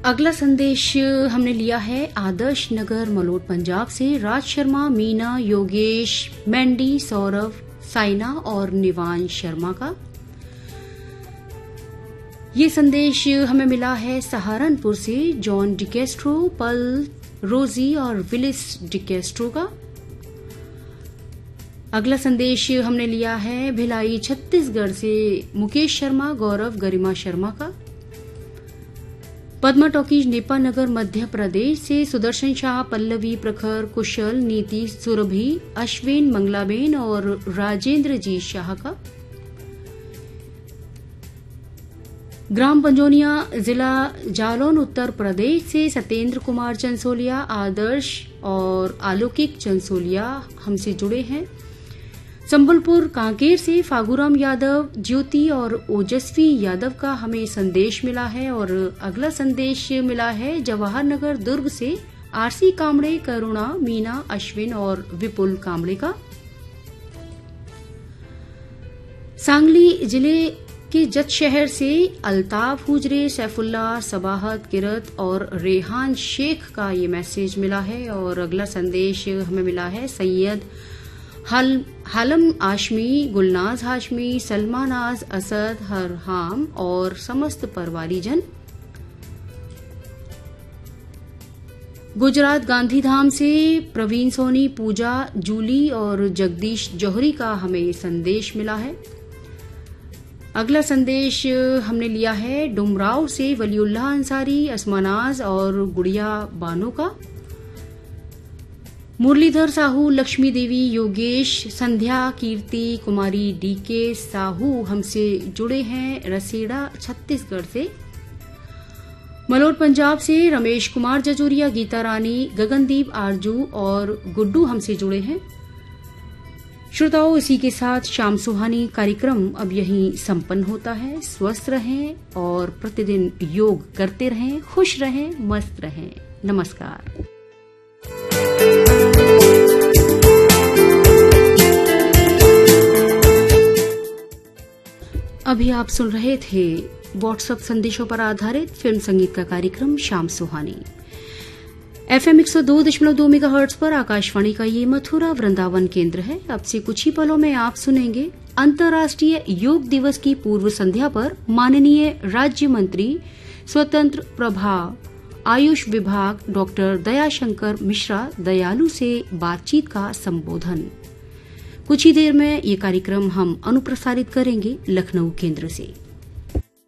अगला संदेश हमने लिया है आदर्श नगर मलोट पंजाब से। राज शर्मा, मीना, योगेश, मैंडी, सौरभ, साइना और निवान शर्मा का। ये संदेश हमें मिला है सहारनपुर से जॉन डिकेस्ट्रो, पल, रोजी और विलिस डिकेस्ट्रो का। अगला संदेश हमने लिया है भिलाई छत्तीसगढ़ से मुकेश शर्मा, गौरव, गरिमा शर्मा का। पद्मा टॉकीज नेपा नगर मध्य प्रदेश से सुदर्शन शाह, पल्लवी, प्रखर, कुशल, नीति, सुरभि, अश्विन, मंगलाबेन और राजेंद्र जी शाह का। ग्राम पंजोनिया, जिला जालौन, उत्तर प्रदेश से सत्येंद्र कुमार चंसोलिया, आदर्श और अलौकिक चंसोलिया हमसे जुड़े हैं। संबलपुर कांकेर से फागुराम यादव, ज्योति और ओजस्वी यादव का हमें संदेश मिला है। और अगला संदेश मिला है जवाहर नगर दुर्ग से आरसी कामड़े, करुणा, मीना, अश्विन और विपुल कामड़े का। सांगली जिले के जत शहर से अल्ताफ हुजरे, सैफुल्ला, सबाहत, किरत और रेहान शेख का ये मैसेज मिला है। और अगला संदेश हमें मिला है सैयद हालम आशमी, गुलनाज हाशमी, सलमा नाज, असद, हरहाम और समस्त परवारीजन। गुजरात गांधीधाम से प्रवीण सोनी, पूजा, जूली और जगदीश जौहरी का हमें संदेश मिला है। अगला संदेश हमने लिया है डुमराव से वलीउल्लाह अंसारी, असमानाज और गुड़िया बानो का। मुरलीधर साहू, लक्ष्मी देवी, योगेश, संध्या, कीर्ति, कुमारी डीके साहू हमसे जुड़े हैं रसेड़ा छत्तीसगढ़ से। मलोट पंजाब से रमेश कुमार जजोरिया, गीता रानी, गगनदीप आरजू और गुड्डू हमसे जुड़े हैं। श्रोताओं, इसी के साथ शाम सुहानी कार्यक्रम अब यहीं संपन्न होता है। स्वस्थ रहें और प्रतिदिन योग करते रहें, खुश रहें, मस्त रहें। नमस्कार। अभी आप सुन रहे थे व्हाट्सएप संदेशों पर आधारित फिल्म संगीत का कार्यक्रम शाम सुहानी। FM 102.2 मेगाहर्ट्ज पर आकाशवाणी का ये मथुरा वृंदावन केंद्र है। अब से कुछ ही पलों में आप सुनेंगे अंतर्राष्ट्रीय योग दिवस की पूर्व संध्या पर माननीय राज्य मंत्री स्वतंत्र प्रभार आयुष विभाग डॉक्टर दयाशंकर मिश्रा दयालु से बातचीत का संबोधन। कुछ ही देर में ये कार्यक्रम हम अनुप्रसारित करेंगे लखनऊ केंद्र से।